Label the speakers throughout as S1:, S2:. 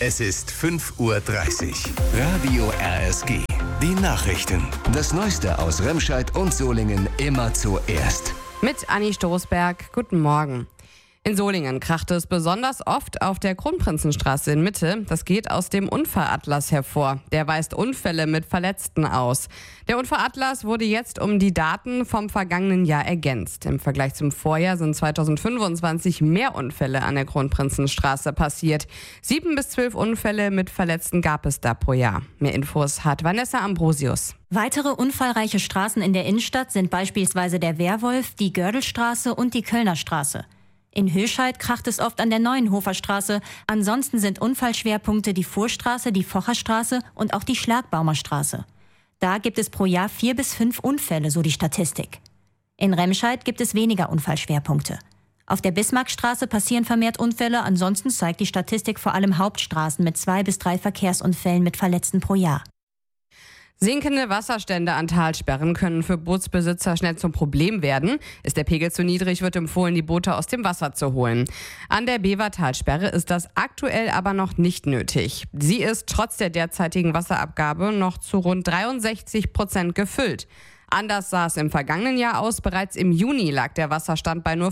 S1: Es ist 5:30 Uhr. Radio RSG. Die Nachrichten. Das Neueste aus Remscheid und Solingen immer zuerst.
S2: Mit Anni Stoßberg. Guten Morgen. In Solingen kracht es besonders oft auf der Kronprinzenstraße in Mitte. Das geht aus dem Unfallatlas hervor. Der weist Unfälle mit Verletzten aus. Der Unfallatlas wurde jetzt um die Daten vom vergangenen Jahr ergänzt. Im Vergleich zum Vorjahr sind 2025 mehr Unfälle an der Kronprinzenstraße passiert. 7 bis 12 Unfälle mit Verletzten gab es da pro Jahr. Mehr Infos hat Vanessa Ambrosius.
S3: Weitere unfallreiche Straßen in der Innenstadt sind beispielsweise der Wehrwolf, die Gördelstraße und die Kölner Straße. In Höscheid kracht es oft an der Neuenhofer Straße. Ansonsten sind Unfallschwerpunkte die Vorstraße, die Focherstraße und auch die Schlagbaumer Straße. Da gibt es pro Jahr 4 bis 5 Unfälle, so die Statistik. In Remscheid gibt es weniger Unfallschwerpunkte. Auf der Bismarckstraße passieren vermehrt Unfälle. Ansonsten zeigt die Statistik vor allem Hauptstraßen mit 2 bis 3 Verkehrsunfällen mit Verletzten pro Jahr.
S2: Sinkende Wasserstände an Talsperren können für Bootsbesitzer schnell zum Problem werden. Ist der Pegel zu niedrig, wird empfohlen, die Boote aus dem Wasser zu holen. An der Bever-Talsperre ist das aktuell aber noch nicht nötig. Sie ist trotz der derzeitigen Wasserabgabe noch zu rund 63% gefüllt. Anders sah es im vergangenen Jahr aus. Bereits im Juni lag der Wasserstand bei nur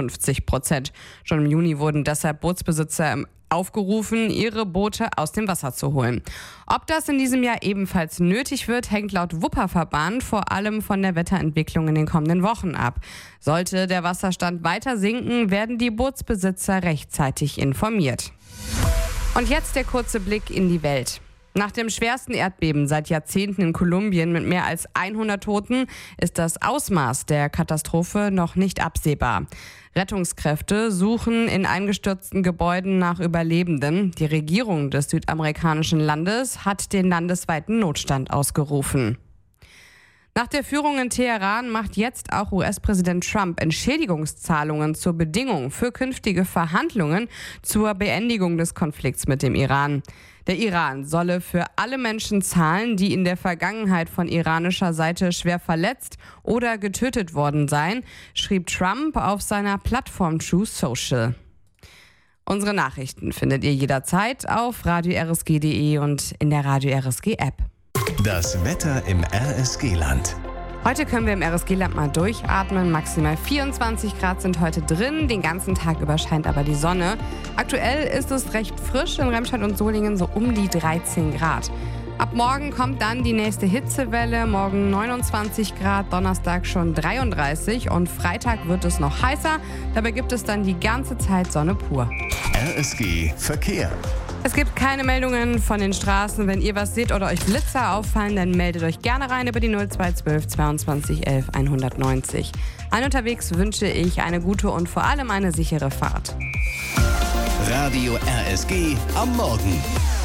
S2: 55%. Schon im Juni wurden deshalb Bootsbesitzer aufgerufen, ihre Boote aus dem Wasser zu holen. Ob das in diesem Jahr ebenfalls nötig wird, hängt laut Wupperverband vor allem von der Wetterentwicklung in den kommenden Wochen ab. Sollte der Wasserstand weiter sinken, werden die Bootsbesitzer rechtzeitig informiert. Und jetzt der kurze Blick in die Welt. Nach dem schwersten Erdbeben seit Jahrzehnten in Kolumbien mit mehr als 100 Toten ist das Ausmaß der Katastrophe noch nicht absehbar. Rettungskräfte suchen in eingestürzten Gebäuden nach Überlebenden. Die Regierung des südamerikanischen Landes hat den landesweiten Notstand ausgerufen. Nach der Führung in Teheran macht jetzt auch US-Präsident Trump Entschädigungszahlungen zur Bedingung für künftige Verhandlungen zur Beendigung des Konflikts mit dem Iran. Der Iran solle für alle Menschen zahlen, die in der Vergangenheit von iranischer Seite schwer verletzt oder getötet worden seien, schrieb Trump auf seiner Plattform Truth Social. Unsere Nachrichten findet ihr jederzeit auf radio-rsg.de und in der Radio RSG App.
S1: Das Wetter im RSG-Land.
S2: Heute können wir im RSG-Land mal durchatmen. Maximal 24 Grad sind heute drin. Den ganzen Tag über scheint aber die Sonne. Aktuell ist es recht frisch in Remscheid und Solingen, so um die 13 Grad. Ab morgen kommt dann die nächste Hitzewelle. Morgen 29 Grad, Donnerstag schon 33 und Freitag wird es noch heißer. Dabei gibt es dann die ganze Zeit Sonne pur.
S1: RSG Verkehr.
S2: Es gibt keine Meldungen von den Straßen. Wenn ihr was seht oder euch Blitzer auffallen, dann meldet euch gerne rein über die 0212 22 11 190. Allen unterwegs wünsche ich eine gute und vor allem eine sichere Fahrt.
S1: Radio RSG am Morgen.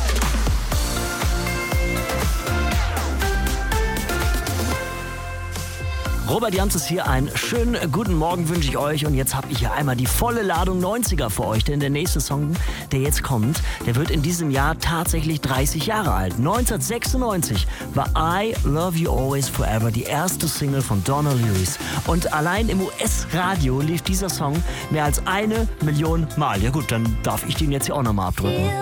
S4: Robert Janzes hier, einen schönen guten Morgen wünsche ich euch und jetzt habe ich hier einmal die volle Ladung 90er für euch, denn der nächste Song, der jetzt kommt, der wird in diesem Jahr tatsächlich 30 Jahre alt. 1996 war I Love You Always Forever die erste Single von Donna Lewis und allein im US-Radio lief dieser Song mehr als 1 Million Mal. Ja gut, dann darf ich den jetzt hier auch nochmal abdrücken.